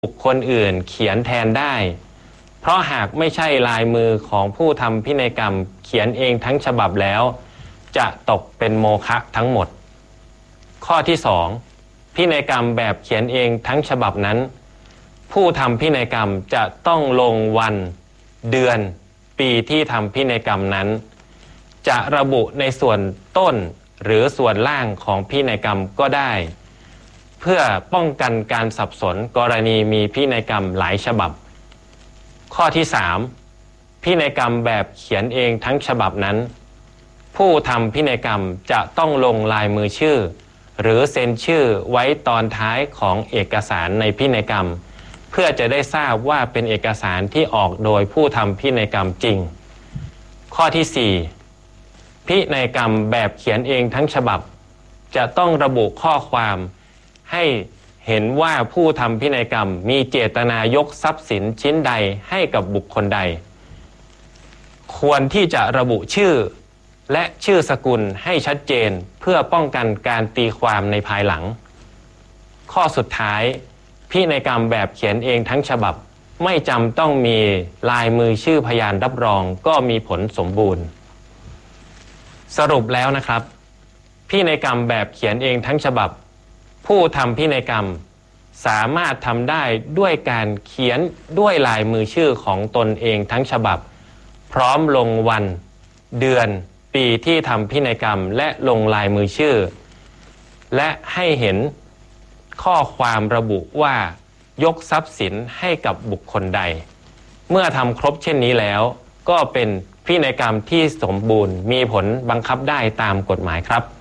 บุคคลอื่นเขียนแทนได้เพราะหากไม่ใช่ลายมือของผู้ทำพินัยกรรมเขียนเองทั้งฉบับแล้วจะตกเป็นโมฆะทั้งหมดข้อที่2พินัยกรรมแบบเขียนเองทั้งฉบับนั้นผู้ทำพินัยกรรมจะต้องลงวันเดือนปีที่ทำพินัยกรรมนั้นจะระบุในส่วนต้นหรือส่วนล่างของพินัยกรรมก็ได้เพื่อป้องกันการสับสนกรณีมีพินัยกรรมหลายฉบับข้อที่3พินัยกรรมแบบเขียนเองทั้งฉบับนั้นผู้ทำพินัยกรรมจะต้องลงลายมือชื่อหรือเซ็นชื่อไว้ตอนท้ายของเอกสารในพินัยกรรมเพื่อจะได้ทราบว่าเป็นเอกสารที่ออกโดยผู้ทำพินัยกรรมจริงข้อที่4พินัยกรรมแบบเขียนเองทั้งฉบับจะต้องระบุข้อความให้เห็นว่าผู้ทำพินัยกรรมมีเจตนายกทรัพย์สินชิ้นใดให้กับบุคคลใดควรที่จะระบุชื่อและชื่อสกุลให้ชัดเจนเพื่อป้องกันการตีความในภายหลังข้อสุดท้ายพินัยกรรมแบบเขียนเองทั้งฉบับไม่จำต้องมีลายมือชื่อพยานรับรองก็มีผลสมบูรณ์สรุปแล้วนะครับพินัยกรรมแบบเขียนเองทั้งฉบับผู้ทำพินัยกรรมสามารถทำได้ด้วยการเขียนด้วยลายมือชื่อของตนเองทั้งฉบับพร้อมลงวันเดือนปีที่ทำพินัยกรรมและลงลายมือชื่อและให้เห็นข้อความระบุว่ายกทรัพย์สินให้กับบุคคลใดเมื่อทำครบเช่นนี้แล้วก็เป็นพินัยกรรมที่สมบูรณ์มีผลบังคับได้ตามกฎหมายครับ